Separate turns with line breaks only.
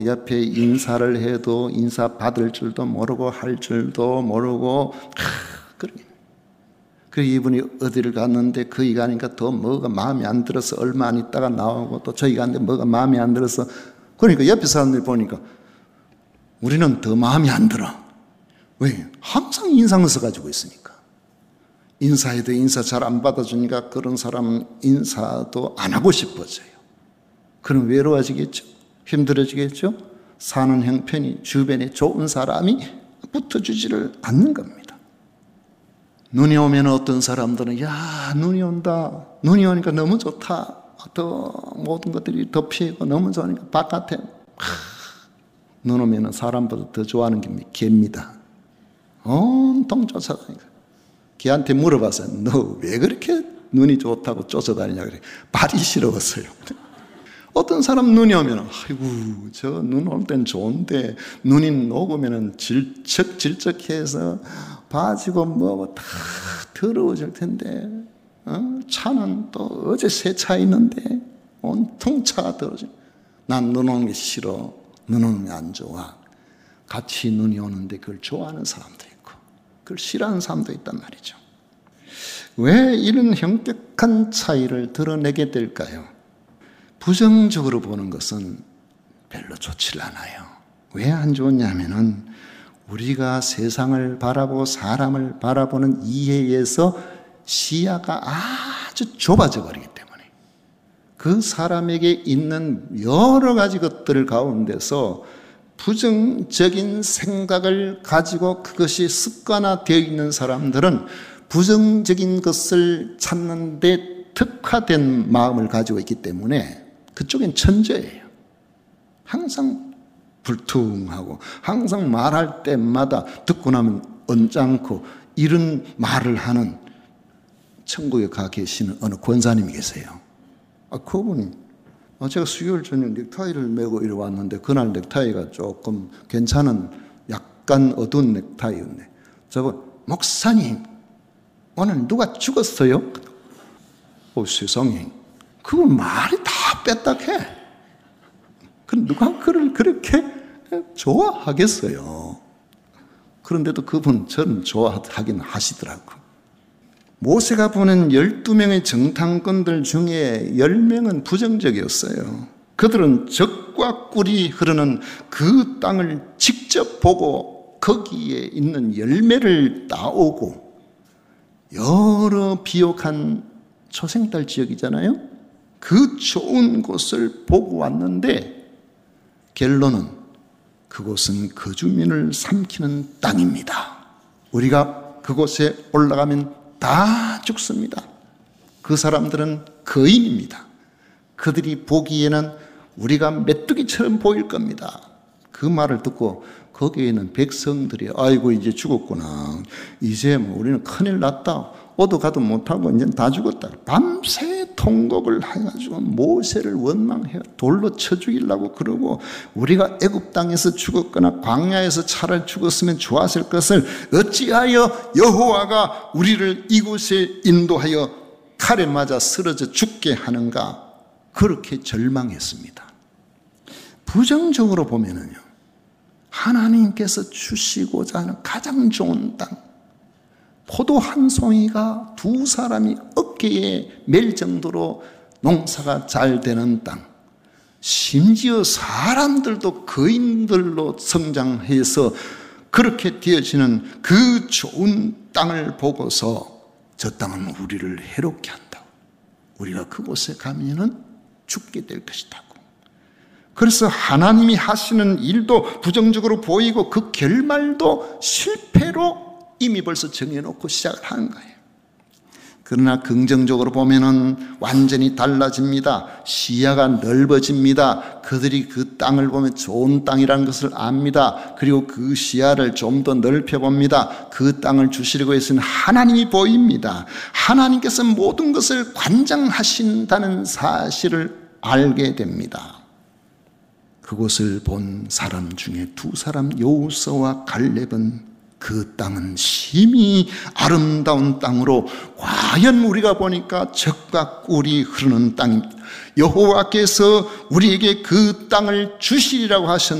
옆에 인사를 해도 인사 받을 줄도 모르고 할 줄도 모르고 그 이분이 어디를 갔는데 거기 가니까 더 뭐가 마음에 안 들어서 얼마 안 있다가 나오고 또 저기 갔는데 뭐가 마음에 안 들어서 그러니까 옆에 사람들이 보니까 우리는 더 마음에 안 들어. 왜? 항상 인상을 써가지고 있으니까. 인사해도 인사 잘 안 받아주니까 그런 사람은 인사도 안 하고 싶어져요. 그럼 외로워지겠죠? 힘들어지겠죠? 사는 형편이 주변에 좋은 사람이 붙어주지를 않는 겁니다. 눈이 오면 어떤 사람들은 야 눈이 온다. 눈이 오니까 너무 좋다. 더 모든 것들이 덮이고 너무 좋으니까 바깥에 눈 오면 사람보다 더 좋아하는 게 개입니다. 온통 쫓아다니까. 걔한테 물어봤어요. 너 왜 그렇게 눈이 좋다고 쫓아다니냐 그래. 발이 시려웠어요. 어떤 사람 눈이 오면 아이고 저 눈 올 땐 좋은데 눈이 녹으면 질척질척해서 바지고 뭐고 다 더러워질 텐데 차는 또 어제 새 차 있는데 온통 차가 더러워져. 난 눈 오는 게 싫어. 눈 오는 게 안 좋아. 같이 눈이 오는데 그걸 좋아하는 사람도 있고 그걸 싫어하는 사람도 있단 말이죠. 왜 이런 현격한 차이를 드러내게 될까요? 부정적으로 보는 것은 별로 좋지 않아요. 왜 안 좋냐면은 우리가 세상을 바라보고 사람을 바라보는 이해에서 시야가 아주 좁아져 버리기 때문에 그 사람에게 있는 여러 가지 것들 가운데서 부정적인 생각을 가지고 그것이 습관화되어 있는 사람들은 부정적인 것을 찾는 데 특화된 마음을 가지고 있기 때문에 그쪽엔 천재예요. 항상 불퉁하고 항상 말할 때마다 듣고 나면 언짢고 이런 말을 하는 천국에 가 계시는 어느 권사님이 계세요. 그분이 제가 수요일 저녁 넥타이를 메고 이리 왔는데 그날 넥타이가 조금 괜찮은 약간 어두운 넥타이였네. 저거 목사님 오늘 누가 죽었어요? 세상에 그건 말이 다 뺐다해. 누가 그를 그렇게 좋아하겠어요. 그런데도 그분 저는 좋아하긴 하시더라고. 모세가 보낸 12명의 정탐꾼들 중에 10명은 부정적이었어요. 그들은 적과 꿀이 흐르는 그 땅을 직접 보고 거기에 있는 열매를 따오고 여러 비옥한 초생달 지역이잖아요. 그 좋은 곳을 보고 왔는데 결론은 그곳은 그 주민을 삼키는 땅입니다. 우리가 그곳에 올라가면 다 죽습니다. 그 사람들은 거인입니다. 그들이 보기에는 우리가 메뚜기처럼 보일 겁니다. 그 말을 듣고 거기에 있는 백성들이 아이고 이제 죽었구나. 이제 뭐 우리는 큰일 났다. 오도 가도 못하고 이제 다 죽었다. 밤새 통곡을 해가지고 모세를 원망해 돌로 쳐 죽이려고 그러고 우리가 애굽 땅에서 죽었거나 광야에서 차라리 죽었으면 좋았을 것을 어찌하여 여호와가 우리를 이곳에 인도하여 칼에 맞아 쓰러져 죽게 하는가. 그렇게 절망했습니다. 부정적으로 보면은요, 하나님께서 주시고자 하는 가장 좋은 땅, 포도 한 송이가 두 사람이 어깨에 맬 정도로 농사가 잘 되는 땅, 심지어 사람들도 거인들로 성장해서 그렇게 되어지는 그 좋은 땅을 보고서 저 땅은 우리를 해롭게 한다고, 우리가 그곳에 가면은 죽게 될 것이다고. 그래서 하나님이 하시는 일도 부정적으로 보이고 그 결말도 실패로 이미 벌써 정해놓고 시작을 하는 거예요. 그러나 긍정적으로 보면은 완전히 달라집니다. 시야가 넓어집니다. 그들이 그 땅을 보면 좋은 땅이라는 것을 압니다. 그리고 그 시야를 좀 더 넓혀봅니다. 그 땅을 주시려고 했으니 하나님이 보입니다. 하나님께서 모든 것을 관장하신다는 사실을 알게 됩니다. 그곳을 본 사람 중에 두 사람, 여호수아와 갈렙은 그 땅은 심히 아름다운 땅으로 과연 우리가 보니까 젖과 꿀이 흐르는 땅입니다. 여호와께서 우리에게 그 땅을 주시리라고 하셨는데